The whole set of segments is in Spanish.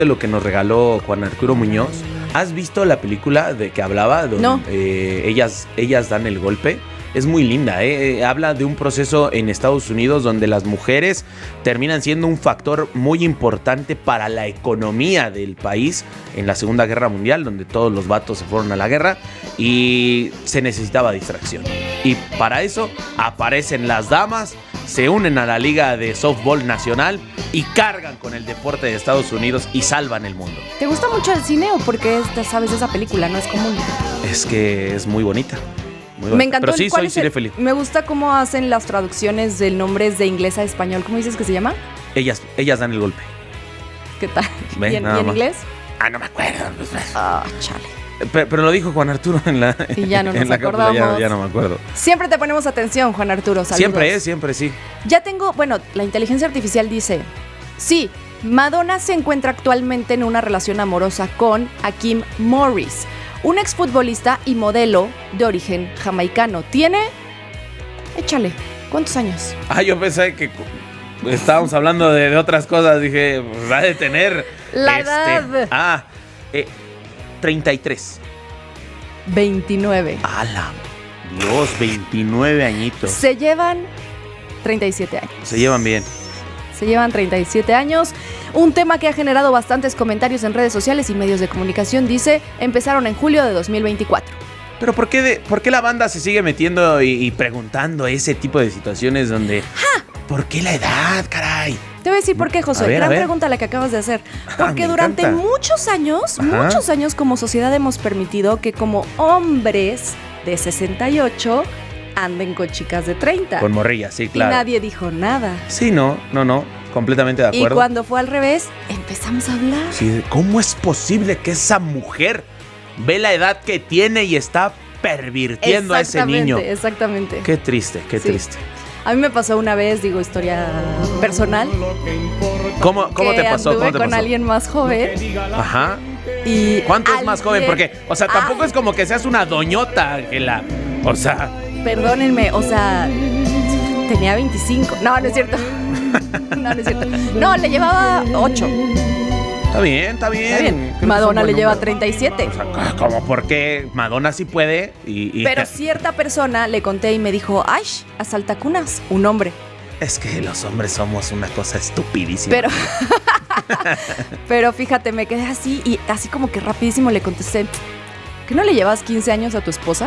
lo que nos regaló Juan Arturo Muñoz. ¿Has visto la película de que hablaba? Donde, no. Ellas dan el golpe. Es muy linda, habla de un proceso en Estados Unidos donde las mujeres terminan siendo un factor muy importante para la economía del país en la Segunda Guerra Mundial, donde todos los vatos se fueron a la guerra y se necesitaba distracción. Y para eso aparecen las damas, se unen a la Liga de Softball Nacional y cargan con el deporte de Estados Unidos y salvan el mundo. ¿Te gusta mucho el cine o porque sabes de esa película? No es común. Es que es muy bonita. Me encantó. Pero sí, soy cinéfilo. Me gusta cómo hacen las traducciones de nombres de inglés a español. ¿Cómo dices que se llama? Ellas dan el golpe. ¿Qué tal? Ven, ¿Y en inglés? No me acuerdo. Chale. Pero lo dijo Juan Arturo en la. Y ya no nos acordamos. Ya no me acuerdo. Siempre te ponemos atención, Juan Arturo. Saludos. Siempre sí. Ya tengo. Bueno, la inteligencia artificial dice: sí, Madonna se encuentra actualmente en una relación amorosa con Hakeem Morris, un exfutbolista y modelo de origen jamaicano. Tiene... Échale, ¿cuántos años? Yo pensé que estábamos hablando de otras cosas. Dije, pues ha de tener... La edad. 33. 29. ¡Hala! Dios, 29 añitos. Se llevan 37 años. Se llevan bien. Se llevan 37 años. Un tema que ha generado bastantes comentarios en redes sociales y medios de comunicación. Dice, empezaron en julio de 2024. Pero ¿por qué la banda se sigue metiendo y preguntando ese tipo de situaciones donde... ¿Por qué la edad, caray? Te voy a decir por qué, José. Gran pregunta la que acabas de hacer. Porque durante muchos años como sociedad hemos permitido que como hombres de 68 anden con chicas de 30. Con morrillas, sí, claro. Y nadie dijo nada. Sí, no. Completamente de acuerdo. Y cuando fue al revés, empezamos a hablar. Sí, ¿cómo es posible que esa mujer ve la edad que tiene y está pervirtiendo a ese niño? Exactamente. Qué triste. A mí me pasó una vez, historia personal. ¿Cómo te pasó? Anduve con alguien más joven. Ajá. Y ¿cuánto es más joven? Porque, tampoco es como que seas una doñota, Ángela. Perdónenme, tenía 25. No es cierto. No, le llevaba 8. Está bien. Madonna le lleva 37. ¿Cómo? Porque Madonna sí puede. Pero cierta persona le conté y me dijo, ¡ay! Asaltacunas, un hombre. Es que los hombres somos una cosa estupidísima. Pero fíjate, me quedé así y así como que rapidísimo le contesté, ¿que no le llevas 15 años a tu esposa?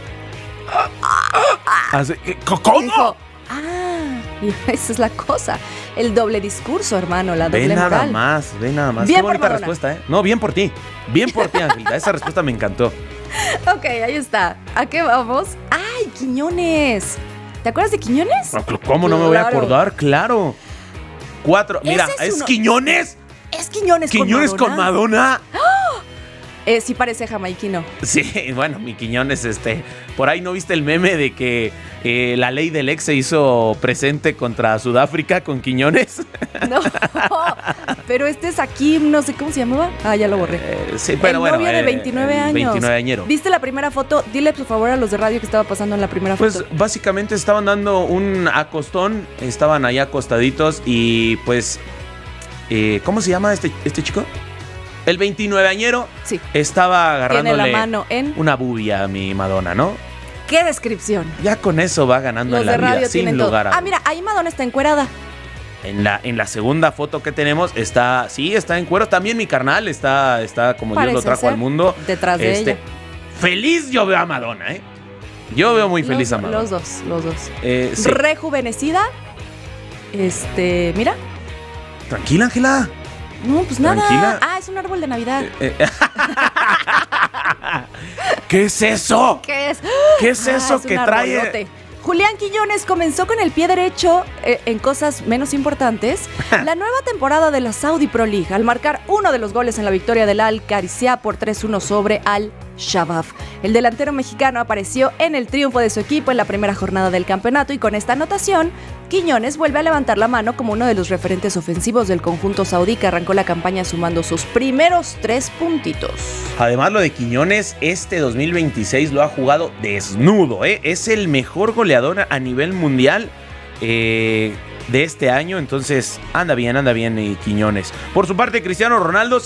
¿Cómo? Dijo, y esa es la cosa. El doble discurso, hermano, la doble moral. Ve nada más. Bien. Qué bonita respuesta, ¿eh? No, bien por ti, Ángela. Esa respuesta me encantó. Ok, ahí está. ¿A qué vamos? ¡Ay, Quiñones! ¿Te acuerdas de Quiñones? ¿Cómo no me voy a acordar? Claro. 4. Mira, ¿es Quiñones? Es Quiñones con Madonna. ¿Quiñones con Madonna? Sí parece jamaiquino. Sí, bueno, mi Quiñones, por ahí no viste el meme de que la ley del ex se hizo presente contra Sudáfrica con Quiñones. No, pero es Hakeem, no sé cómo se llamaba. Ya lo borré. Sí, pero el novio de 29 años. 29añero. ¿Viste la primera foto? Dile por favor a los de radio que estaba pasando en la primera foto. Pues básicamente estaban dando un acostón, estaban ahí acostaditos y pues, ¿cómo se llama este chico? El 29añero estaba agarrándole la mano en una bubia a mi Madonna, ¿no? ¡Qué descripción! Ya con eso va ganando los en la de radio vida, sin lugar a dudas. Mira, ahí Madonna está encuerada. En la segunda foto que tenemos está en cuero. También mi carnal está como parece Dios lo trajo al mundo. Detrás de ella. Feliz yo veo a Madonna, ¿eh? Yo veo muy feliz a Madonna. Los dos. Sí. Rejuvenecida. Mira. Tranquila, Ángela. No, pues nada. Tranquila. Es un árbol de Navidad. ¿Qué es eso? ¿Qué es? ¿Qué es eso que trae? Arbolote. Julián Quiñones comenzó con el pie derecho en cosas menos importantes la nueva temporada de la Saudi Pro League al marcar uno de los goles en la victoria del Al-Qadisiyah por 3-1 sobre Al-Shabab. El delantero mexicano apareció en el triunfo de su equipo en la primera jornada del campeonato y con esta anotación, Quiñones vuelve a levantar la mano como uno de los referentes ofensivos del conjunto saudí que arrancó la campaña sumando sus primeros 3 puntitos. Además, lo de Quiñones, 2026 lo ha jugado desnudo, ¿eh? Es el mejor goleador a nivel mundial. de este año. Entonces anda bien Quiñones. Por su parte, Cristiano Ronaldo